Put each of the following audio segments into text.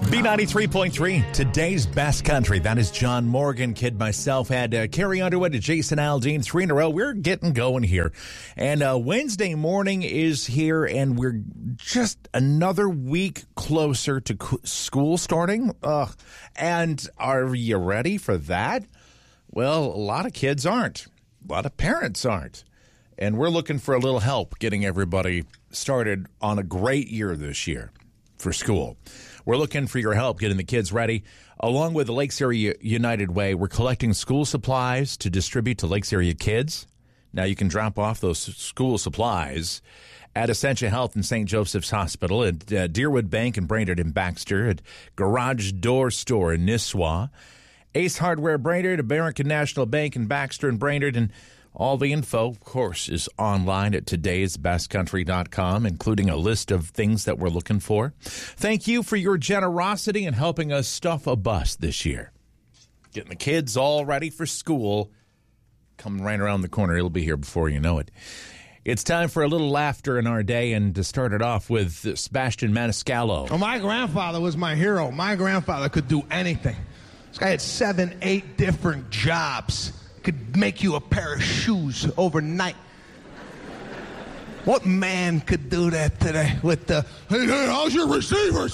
B93.3, today's best country. That is John Morgan. Kid myself had Carrie Underwood and Jason Aldean, 3 in a row. We're getting going here. And Wednesday morning is here, and we're just another week closer to school starting. And are you ready for that? Well, a lot of kids aren't. A lot of parents aren't. And we're looking for a little help getting everybody started on a great year this year for school. We're looking for your help getting the kids ready. Along with the Lakes Area United Way, we're collecting school supplies to distribute to Lakes Area kids. Now, you can drop off those school supplies at Essentia Health in St. Joseph's Hospital, at Deerwood Bank in Brainerd and Baxter, at Garage Door Store in Nisswa, Ace Hardware Brainerd, American National Bank in Baxter and Brainerd, and all the info, of course, is online at todaysbestcountry.com, including a list of things that we're looking for. Thank you for your generosity in helping us stuff a bus this year. Getting the kids all ready for school. Coming right around the corner. It'll be here before you know it. It's time for a little laughter in our day, and to start it off with Sebastian Maniscalco. Well, my grandfather was my hero. My grandfather could do anything. This guy had 7, 8 different jobs. Could make you a pair of shoes overnight. What man could do that today with the, hey, how's your receivers?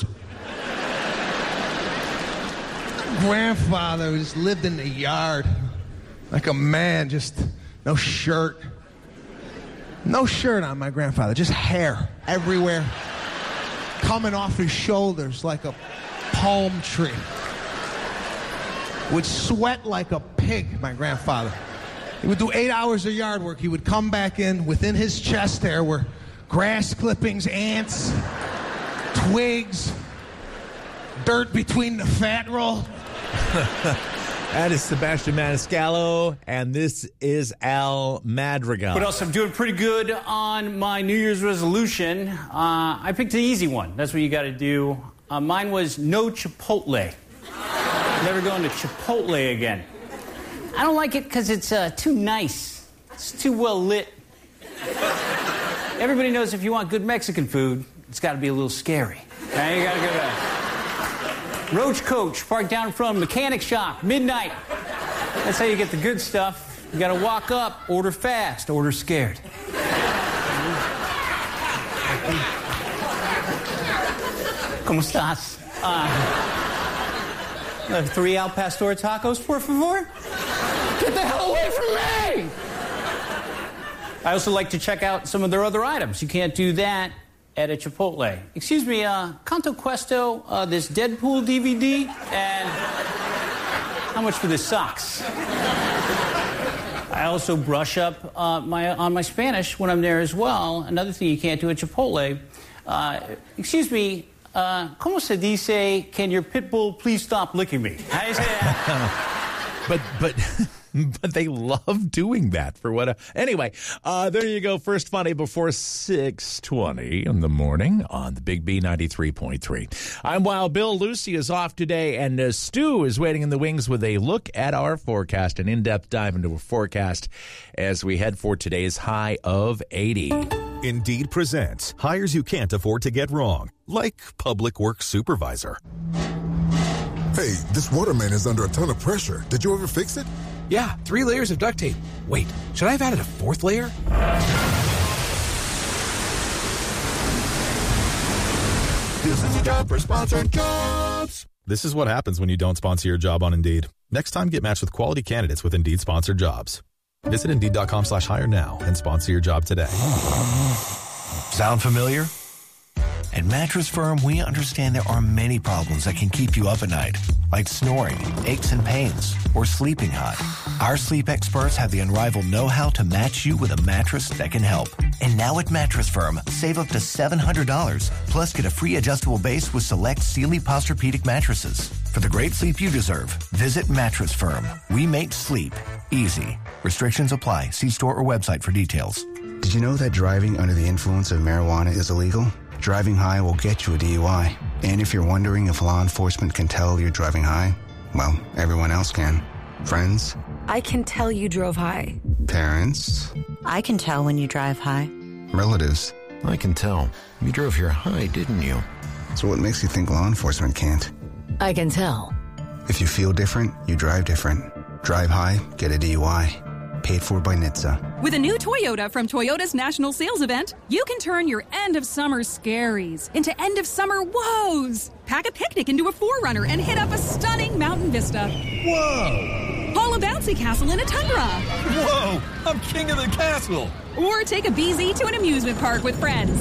Grandfather just lived in the yard like a man, just no shirt. No shirt on my grandfather, just hair everywhere, coming off his shoulders like a palm tree. Would sweat like a pig, my grandfather. He would do 8 hours of yard work. He would come back in. Within his chest there were grass clippings, ants, twigs, dirt between the fat roll. That is Sebastian Maniscalco, and this is Al Madrigal. What else? I'm doing pretty good on my New Year's resolution. I picked an easy one. That's what you got to do. Mine was no Chipotle. Never going to Chipotle again. I don't like it because it's too nice. It's too well lit. Everybody knows if you want good Mexican food, it's got to be a little scary. Okay? You got to go to Roach Coach, parked down from mechanic shop, midnight. That's how you get the good stuff. You got to walk up, order fast, order scared. ¿Cómo estás? 3 Al Pastor tacos, por favor? Get the hell away from me! I also like to check out some of their other items. You can't do that at a Chipotle. Excuse me, quanto cuesto this Deadpool DVD? And how much for the socks? I also brush up on my Spanish when I'm there as well. Another thing you can't do at Chipotle. Excuse me, ¿Cómo se dice, can your pit bull please stop licking me? How do you say that? But they love doing that for what? Anyway, there you go. First funny before 6:20 in the morning on the Big B 93.3. I'm Wild Bill. Lucy is off today, and Stu is waiting in the wings with a look at our forecast, an in-depth dive into a forecast as we head for today's high of 80. Indeed presents hires you can't afford to get wrong, like public works supervisor. Hey, this water main is under a ton of pressure. Did you ever fix it? Yeah, 3 layers of duct tape. Wait, should I have added a 4th layer? This is a job for Sponsored Jobs. This is what happens when you don't sponsor your job on Indeed. Next time, get matched with quality candidates with Indeed Sponsored Jobs. Visit Indeed.com/hire now and sponsor your job today. Sound familiar? At Mattress Firm, we understand there are many problems that can keep you up at night, like snoring, aches and pains, or sleeping hot. Our sleep experts have the unrivaled know-how to match you with a mattress that can help. And now at Mattress Firm, save up to $700, plus get a free adjustable base with select Sealy Posturepedic mattresses. For the great sleep you deserve, visit Mattress Firm. We make sleep easy. Restrictions apply. See store or website for details. Did you know that driving under the influence of marijuana is illegal? Driving high will get you a DUI. And if you're wondering if law enforcement can tell you're driving high, well, everyone else can. Friends? I can tell you drove high. Parents? I can tell when you drive high. Relatives? I can tell. You drove here high, didn't you? So what makes you think law enforcement can't? I can tell. If you feel different, you drive different. Drive high, get a DUI. Paid for by NHTSA. With a new Toyota from Toyota's National Sales Event, you can turn your end-of-summer scaries into end-of-summer woes. Pack a picnic into a 4Runner and hit up a stunning mountain vista. Whoa! Haul a bouncy castle in a Tundra. Whoa! I'm king of the castle! Or take a BZ to an amusement park with friends.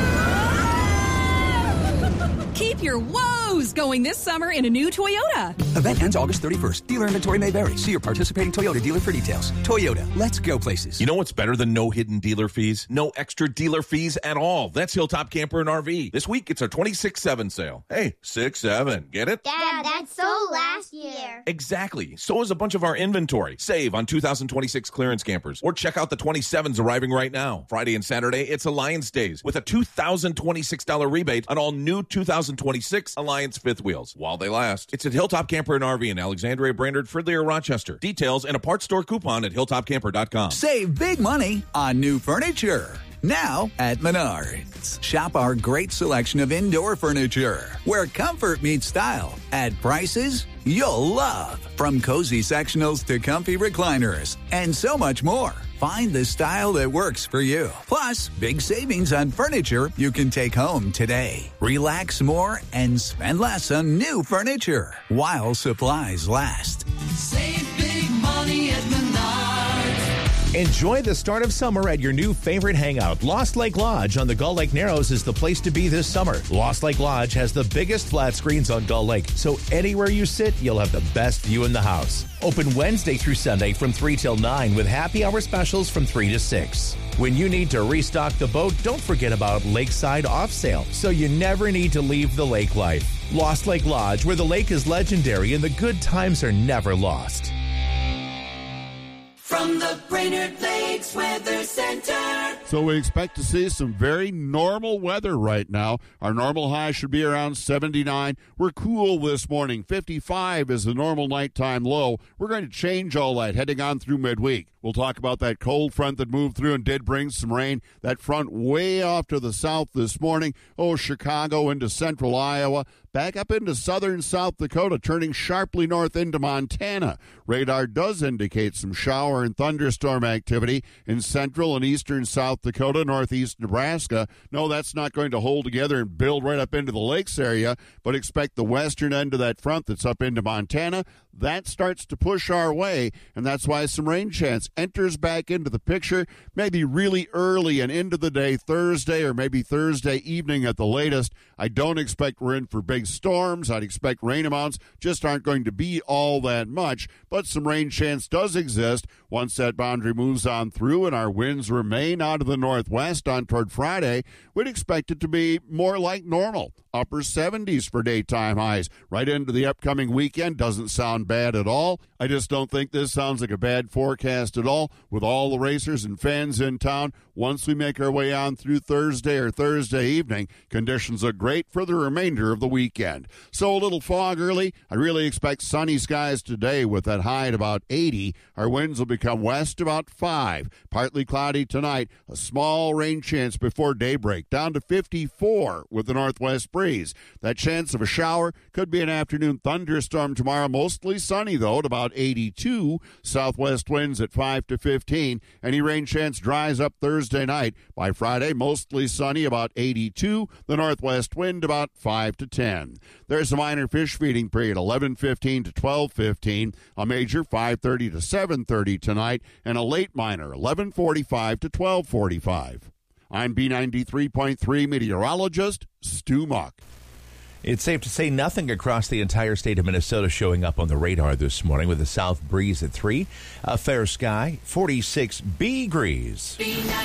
Keep your woes going this summer in a new Toyota. Event ends August 31st. Dealer inventory may vary. See your participating Toyota dealer for details. Toyota, let's go places. You know what's better than no hidden dealer fees? No extra dealer fees at all. That's Hilltop Camper and RV. This week, it's our 26/7 sale. Hey, 6/7. Get it? Dad, that's so last year. Exactly. So is a bunch of our inventory. Save on 2026 clearance campers. Or check out the 27s arriving right now. Friday and Saturday, it's Alliance Days with a $2,026 rebate on all new 2026 Alliance fifth wheels while they last. It's at Hilltop Camper and RV in Alexandria, Brainerd, Fridley, or Rochester. Details and a parts store coupon at hilltopcamper.com. Save big money on new furniture. Now at Menards. Shop our great selection of indoor furniture where comfort meets style at prices you'll love. From cozy sectionals to comfy recliners and so much more. Find the style that works for you. Plus, big savings on furniture you can take home today. Relax more and spend less on new furniture while supplies last. Save big money at Menards. Enjoy the start of summer at your new favorite hangout. Lost Lake Lodge on the Gull Lake Narrows is the place to be this summer. Lost Lake Lodge has the biggest flat screens on Gull Lake, so anywhere you sit, you'll have the best view in the house. Open Wednesday through Sunday from 3 till 9 with happy hour specials from 3 to 6. When you need to restock the boat, don't forget about Lakeside Off Sale, so you never need to leave the lake life. Lost Lake Lodge, where the lake is legendary and the good times are never lost. From the Brainerd Lakes Weather Center. So we expect to see some very normal weather right now. Our normal high should be around 79. We're cool this morning. 55 is the normal nighttime low. We're going to change all that heading on through midweek. We'll talk about that cold front that moved through and did bring some rain. That front way off to the south this morning. Chicago into central Iowa. Back up into southern South Dakota, turning sharply north into Montana. Radar does indicate some shower and thunderstorm activity in central and eastern South Dakota, northeast Nebraska. No, that's not going to hold together and build right up into the lakes area, but expect the western end of that front that's up into Montana. That starts to push our way, and that's why some rain chance enters back into the picture, maybe really early and into the day Thursday or maybe Thursday evening at the latest. I don't expect we're in for big storms. I'd expect rain amounts just aren't going to be all that much, but some rain chance does exist once that boundary moves on through and our winds remain out of the northwest on toward Friday. We'd expect it to be more like normal. Upper 70s for daytime highs. Right into the upcoming weekend doesn't sound bad at all. I just don't think this sounds like a bad forecast at all with all the racers and fans in town. Once we make our way on through Thursday or Thursday evening, conditions look great for the remainder of the weekend. So a little fog early. I really expect sunny skies today with that high at about 80. Our winds will become west about 5. Partly cloudy tonight. A small rain chance before daybreak. Down to 54 with the northwest breeze. That chance of a shower could be an afternoon thunderstorm tomorrow. Mostly sunny, though, at about 82. Southwest winds at 5 to 15. Any rain chance dries up Thursday night. By Friday, mostly sunny, about 82. The northwest wind about 5 to 10. There's a minor fish feeding period, 11:15 to 12:15. A major, 5:30 to 7:30 tonight. And a late minor, 11:45 to 12:45. I'm B93.3 meteorologist Stu Muck. It's safe to say nothing across the entire state of Minnesota showing up on the radar this morning with a south breeze at 3. A fair sky, 46 degrees.